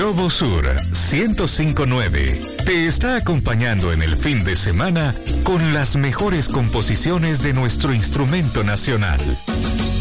RoboSur 1059 te está acompañando en el fin de semana con las mejores composiciones de nuestro instrumento nacional.